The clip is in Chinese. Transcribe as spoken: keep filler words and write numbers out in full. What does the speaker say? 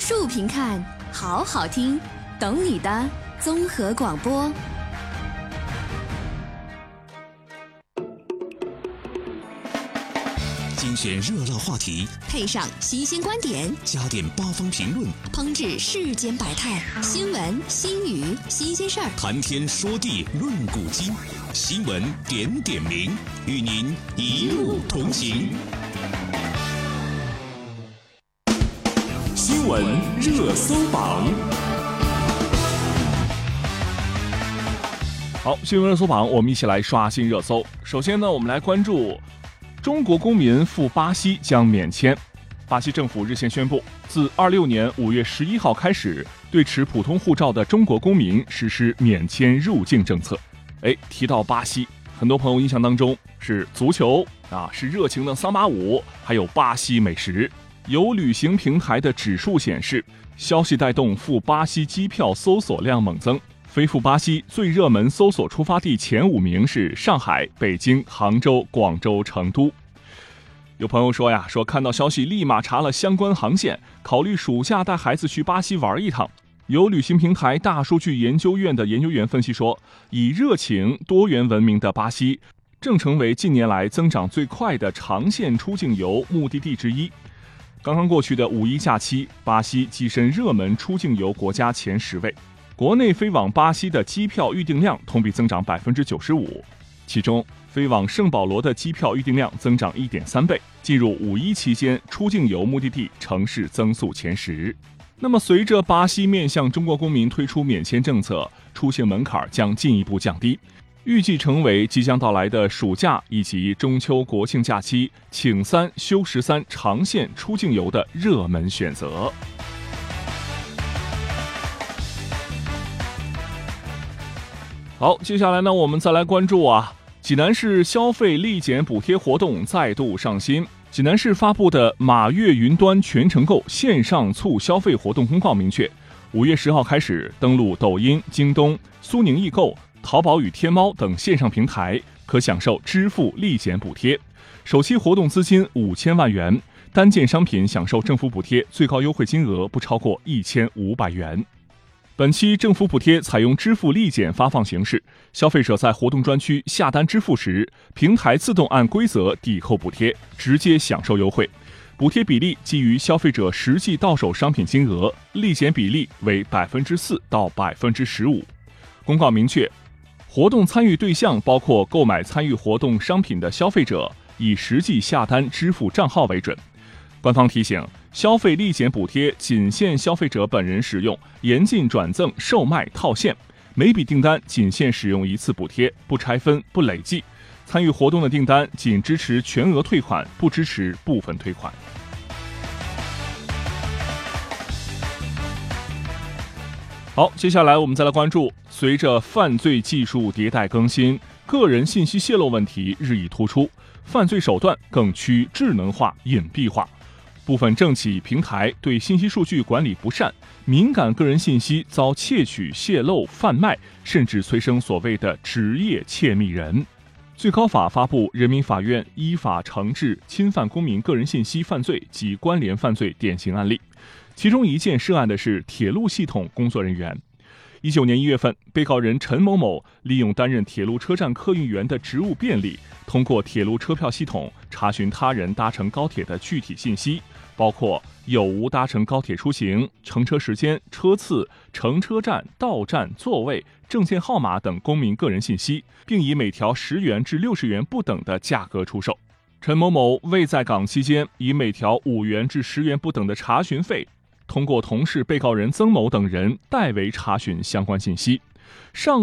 竖屏看，好好听，懂你的综合广播。 精选热辣话题， 配上新鲜观点， 加点八方评论， 烹制世间百态，新闻、新语、新鲜事儿， 谈天说地论古今，新闻点点名，与您一路同行。新闻热搜榜。 好，新闻热搜榜，我们一起来刷新热搜。首先呢，我们来关注中国公民赴巴西将免签。巴西政府日前宣布，自二六年五月十一号开始，对持普通护照的中国公民实施免签入境政策。哎，提到巴西，很多朋友印象当中是足球啊，是热情的桑巴舞，还有巴西美食。有旅行平台的指数显示，消息带动赴巴西机票搜索量猛增。飞赴巴西最热门搜索出发地前五名是上海、北京、杭州、广州、成都。有朋友说呀，说看到消息立马查了相关航线，考虑暑假带孩子去巴西玩一趟。有旅行平台大数据研究院的研究员分析说，以热情多元闻名的巴西，正成为近年来增长最快的长线出境游目的地之一。刚刚过去的五一假期，巴西跻身热门出境游国家前十位。国内飞往巴西的机票预订量同比增长 百分之九十五， 其中飞往圣保罗的机票预订量增长 一点三倍，进入五一期间出境游目的地城市增速前十。那么随着巴西面向中国公民推出免签政策，出境门槛将进一步降低，预计成为即将到来的暑假以及中秋国庆假期请三休十三长线出境游的热门选择。好，接下来呢，我们再来关注啊，济南市消费立减补贴活动再度上新。济南市发布的马月云端全程购线上促消费活动公告明确，五月十号开始，登录抖音、京东、苏宁易购、淘宝与天猫等线上平台，可享受支付立减补贴，首期活动资金五千万元，单件商品享受政府补贴，最高优惠金额不超过一千五百元。本期政府补贴采用支付立减发放形式，消费者在活动专区下单支付时，平台自动按规则抵扣补贴，直接享受优惠。补贴比例基于消费者实际到手商品金额，立减比例为百分之四到百分之十五。公告明确，活动参与对象包括购买参与活动商品的消费者，以实际下单支付账号为准。官方提醒，消费立减补贴仅限消费者本人使用，严禁转赠、售卖、套现。每笔订单仅限使用一次补贴，不拆分、不累计。参与活动的订单仅支持全额退款，不支持部分退款。好，接下来我们再来关注，随着犯罪技术迭代更新，个人信息泄露问题日益突出，犯罪手段更趋智能化、隐蔽化。部分政企平台对信息数据管理不善，敏感个人信息遭窃取、泄露、贩卖，甚至催生所谓的职业窃密人。最高法发布《人民法院依法惩治侵犯公民个人信息犯罪及关联犯罪典型案例》，其中一件涉案的是铁路系统工作人员。一九年一月份，被告人陈某某利用担任铁路车站客运员的职务便利，通过铁路车票系统查询他人搭乘高铁的具体信息，包括有无搭乘高铁出行、乘车时间、车次、乘车站、到站、座位、证件号码等公民个人信息，并以每条十元至六十元不等的价格出售。陈某某未在岗期间，以每条五元至十元不等的查询费，通过同事被告人曾某等人代为查询相关信息。上